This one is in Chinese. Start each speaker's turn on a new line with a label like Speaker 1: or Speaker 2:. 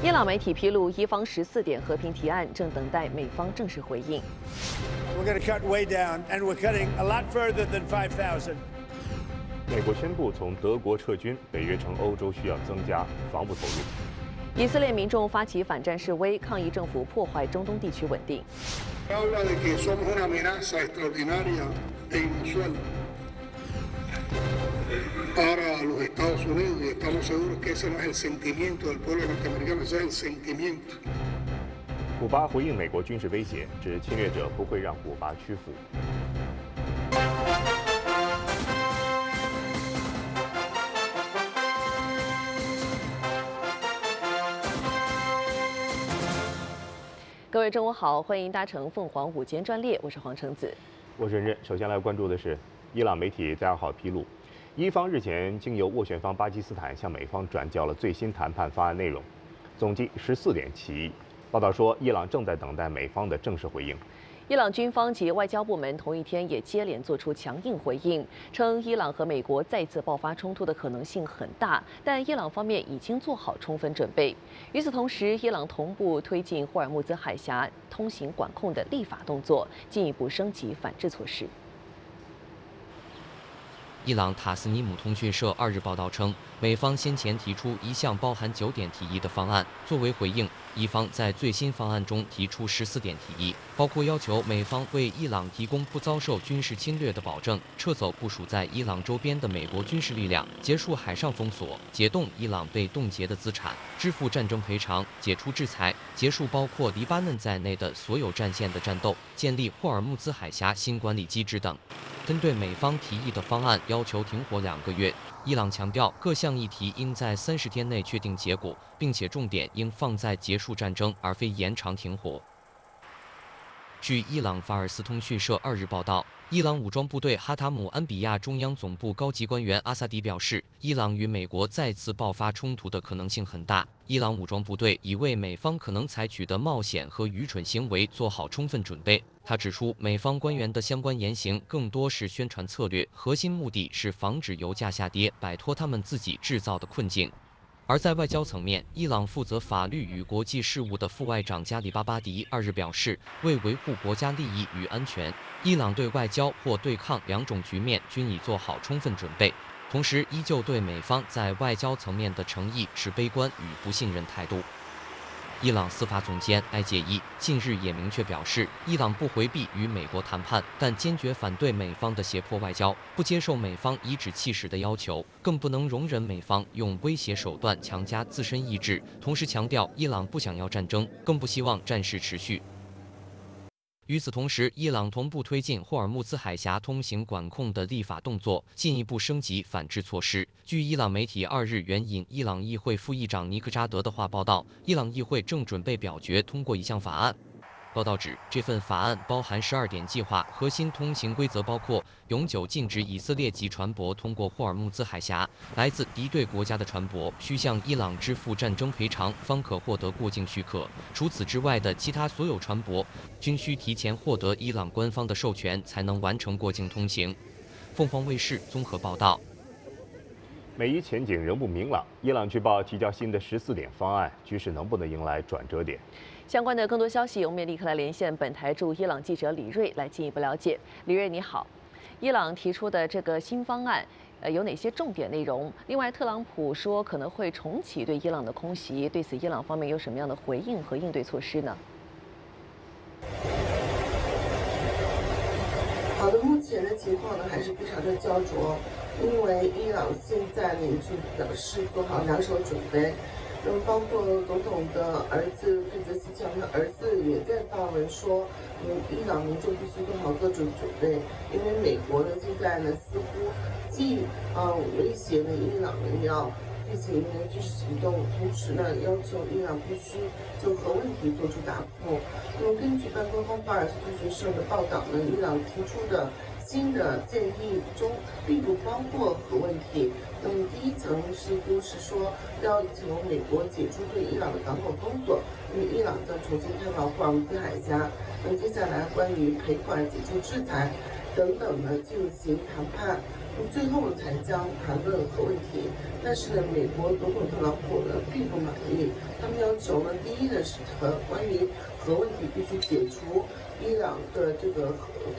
Speaker 1: 伊朗媒体披露，伊方14点和平提案正等待美方正式回应。
Speaker 2: We're going to cut way down, and we're cutting a lot further than 5,000.
Speaker 3: 美国宣布从德国撤军，北约称欧洲需要增加防务投入。
Speaker 1: 以色列民众发起反战示威，抗议政府破坏中东地区稳定。
Speaker 4: Para los Estados Unidos y estamos seguros que ese no es el sentimiento del pueblo norteamericano, ese es el sentimiento.
Speaker 3: 古巴回应美国军事威胁，指侵略者不会让古巴屈服。
Speaker 1: 各位中午好，欢迎搭乘凤凰午间专列，我是黄橙子，
Speaker 3: 我是任任。首先来关注的是，伊朗媒体在2号披露。伊方日前经由斡旋方巴基斯坦向美方转交了最新谈判方案内容，总计14点起议。报道说，伊朗正在等待美方的正式回应。
Speaker 1: 伊朗军方及外交部门同一天也接连做出强硬回应，称伊朗和美国再次爆发冲突的可能性很大，但伊朗方面已经做好充分准备。与此同时，伊朗同步推进霍尔木兹海峡通行管控的立法动作，进一步升级反制措施。
Speaker 5: 伊朗塔斯尼姆通讯社2日报道称，美方先前提出一项包含9点提议的方案，作为回应，伊方在最新方案中提出14点提议，包括要求美方为伊朗提供不遭受军事侵略的保证，撤走部署在伊朗周边的美国军事力量，结束海上封锁，解冻伊朗被冻结的资产，支付战争赔偿，解除制裁，结束包括黎巴嫩在内的所有战线的战斗，建立霍尔木兹海峡新管理机制等。针对美方提议的方案，要求停火2个月。伊朗强调，各项议题应在30天内确定结果，并且重点应放在结束战争，而非延长停火。据伊朗法尔斯通讯社2日报道，伊朗武装部队哈塔姆安比亚中央总部高级官员阿萨迪表示，伊朗与美国再次爆发冲突的可能性很大。伊朗武装部队已为美方可能采取的冒险和愚蠢行为做好充分准备。他指出，美方官员的相关言行更多是宣传策略，核心目的是防止油价下跌，摆脱他们自己制造的困境。而在外交层面，伊朗负责法律与国际事务的副外长加里巴巴迪2日表示，为维护国家利益与安全，伊朗对外交或对抗2种局面均已做好充分准备，同时依旧对美方在外交层面的诚意持悲观与不信任态度。伊朗司法总监埃杰伊近日也明确表示，伊朗不回避与美国谈判，但坚决反对美方的胁迫外交，不接受美方颐指气使的要求，更不能容忍美方用威胁手段强加自身意志。同时强调，伊朗不想要战争，更不希望战事持续。与此同时，伊朗同步推进霍尔木兹海峡通行管控的立法动作，进一步升级反制措施。据伊朗媒体2日援引伊朗议会副议长尼克扎德的话报道，伊朗议会正准备表决通过一项法案。报道指，这份法案包含12点计划，核心通行规则包括永久禁止以色列籍船舶通过霍尔木兹海峡，来自敌对国家的船舶需向伊朗支付战争赔偿，方可获得过境许可。除此之外的其他所有船舶均需提前获得伊朗官方的授权，才能完成过境通行。凤凰卫视综合报道。
Speaker 3: 美伊前景仍不明朗，伊朗据报提交新的14点方案，局势能不能迎来转折点？
Speaker 1: 相关的更多消息，我们也立刻来连线本台驻伊朗记者李锐来进一步了解。李锐，你好。伊朗提出的这个新方案，有哪些重点内容？另外，特朗普说可能会重启对伊朗的空袭，对此伊朗方面有什么样的回应和应对措施呢？
Speaker 6: 好的，目前的情况呢还是非常的焦灼，因为伊朗现在呢已经表示做好2手准备。那么包括总统的儿子佩泽西强的儿子也在发文说，伊朗民众必须做好各种准备，因为美国呢现在呢似乎既威胁呢伊朗呢要进行军事行动，同时呢要求伊朗必须就核问题做出答复。那么根据半官方法尔斯通讯社的报道呢，伊朗提出的新的建议中并不包括核问题。那么第一层似乎是说要求美国解除对伊朗的港口封锁，那么伊朗再重新开放霍尔木兹海峡。那么接下来关于赔款、解除制裁等等呢进行谈判。 最后才将谈论核问题。但是呢，美国总统特朗普呢并不满意，他们要求呢，第一呢是关于核问题必须解除伊朗的这个